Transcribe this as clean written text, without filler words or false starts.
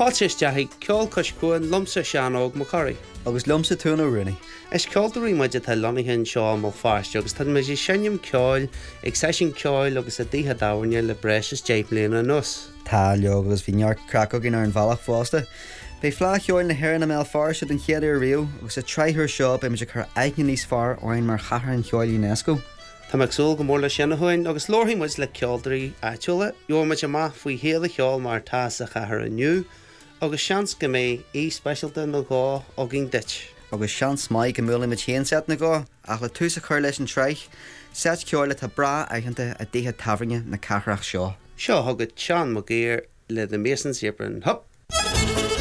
Páirteiste ceol coscuin lumsa seanóg Macari. Agus lumsa túna Rooney. Is ceoltarí muide tá lonighin seo má fáiste agus tá muidir seanim ceáil ag seisin ceáil agus a dtíthe dáhaine le breis is déimlíonna nus. Tá leogus bhí neart cracogin ar an bhealach fásta. Bei flá cheoil na hhéir na mé fáiste den chéad ar riú agus a tríthir seo be muidir chur aithne níos far óin mar chathair an cheáil UNESCO. Tá meagsúil go mór le sinnahuain agus lorthaí muid le ceoltarí áitiúla, Joormuid amach faoi chéad a cheáil mar tá sa chathair aniu, agus seans go mé specialta na gá ó gin dit. Agus seans mai go múla me chéan set na gá, ach le tús a chur leis an treich, set ceáile tá bra aitheanta a dtíthe taimhringe na cathrach seo. Seo thugad sean mo géir le the Masons Apron. Hup!